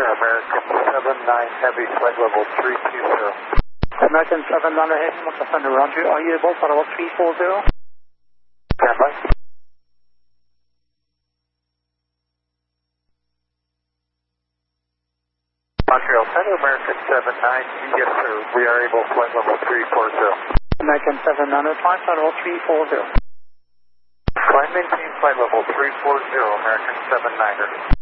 American 79 Heavy, flight level 320. American 79 Heavy, what's the thunder, roger. Are you able for level 340? Stand by. Montreal Center, American 79, yes sir, we are able flight level 340. American 79, flight level 340. Climb maintain flight level 340, American 79er.